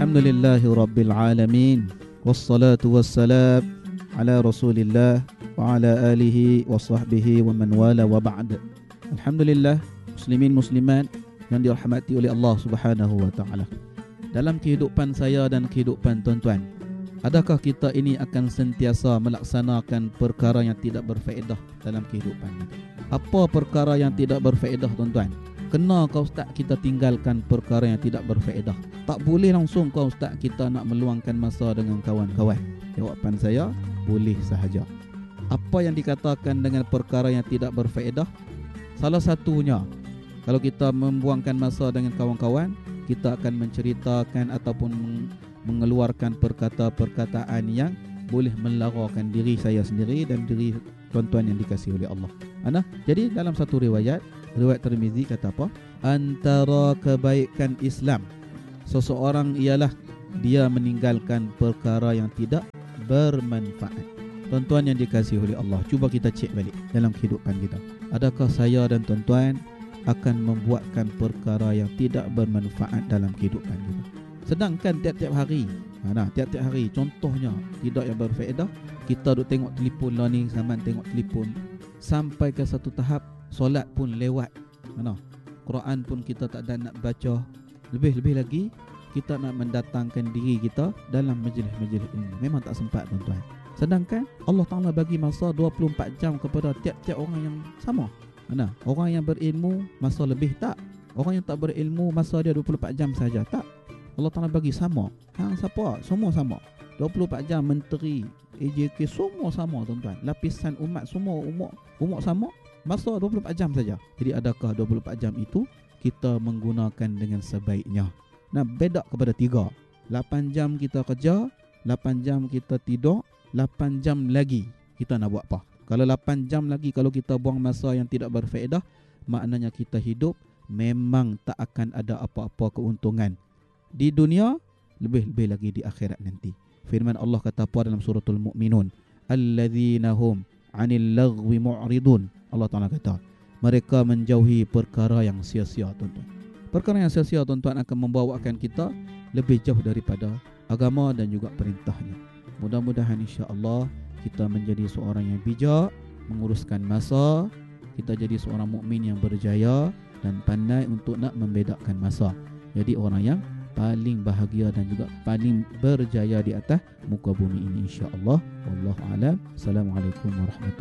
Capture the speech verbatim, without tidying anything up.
Alhamdulillahi Rabbil Alamin. Wassalatu wassalam ala Rasulillah wa ala alihi wa sahbihi wa man wala wa ba'd. Alhamdulillah, muslimin muslimat yang dirahmati oleh Allah Subhanahu wa taala. Dalam kehidupan saya dan kehidupan tuan-tuan, adakah kita ini akan sentiasa melaksanakan perkara yang tidak berfaedah dalam kehidupan kita? Apa perkara yang tidak berfaedah, tuan-tuan? Kena kau ustaz kita tinggalkan perkara yang tidak berfaedah. Tak boleh langsung kau ustaz kita nak meluangkan masa dengan kawan-kawan. Jawapan saya, boleh sahaja. Apa yang dikatakan dengan perkara yang tidak berfaedah? Salah satunya, kalau kita membuangkan masa dengan kawan-kawan, kita akan menceritakan ataupun mengeluarkan perkata-perkataan yang boleh melarakan diri saya sendiri dan diri tuan-tuan yang dikasihi oleh Allah. Ana, jadi dalam satu riwayat, riwayat Tirmizi kata apa? Antara kebaikan Islam seseorang ialah dia meninggalkan perkara yang tidak bermanfaat. Tuan-tuan yang dikasihi oleh Allah, cuba kita cek balik dalam kehidupan kita. Adakah saya dan tuan-tuan akan membuatkan perkara yang tidak bermanfaat dalam kehidupan kita? Sedangkan tiap-tiap hari, nah, tiap-tiap hari contohnya tidak yang berfaedah, kita duk tengok telefon lah ni, zaman tengok telefon sampai ke satu tahap solat pun lewat. Mana? Quran pun kita tak ada nak baca. Lebih-lebih lagi kita nak mendatangkan diri kita dalam majlis-majlis ilmu. Memang tak sempat, tuan-tuan. Sedangkan Allah Ta'ala bagi masa dua puluh empat jam kepada tiap-tiap orang yang sama. Mana? Orang yang berilmu masa lebih tak. Orang yang tak berilmu masa dia dua puluh empat jam saja tak. Allah Ta'ala bagi sama. Hang siapa? Semua sama. dua puluh empat jam menteri, A J K semua sama, tuan-tuan. Lapisan umat semua umur umur sama. Masa dua puluh empat jam saja. Jadi adakah dua puluh empat jam itu kita menggunakan dengan sebaiknya? Nah, beda kepada tiga. lapan jam kita kerja, lapan jam kita tidur, lapan jam lagi kita nak buat apa? Kalau lapan jam lagi kalau kita buang masa yang tidak berfaedah, maknanya kita hidup memang tak akan ada apa-apa keuntungan di dunia, lebih-lebih lagi di akhirat nanti. Firman Allah kata apa dalam suratul Mu'minun? Alladzina hum 'anil laghwi mu'ridun. Allah Ta'ala kata, mereka menjauhi perkara yang sia-sia, tuan-tuan. Perkara yang sia-sia, tuan-tuan, akan membawakan kita lebih jauh daripada agama dan juga perintahnya. Mudah-mudahan insya-Allah kita menjadi seorang yang bijak, menguruskan masa, kita jadi seorang mukmin yang berjaya dan pandai untuk nak membedakan masa. Jadi orang yang paling bahagia dan juga paling berjaya di atas muka bumi ini insya-Allah. Wallahu a'lam. Assalamualaikum warahmatullahi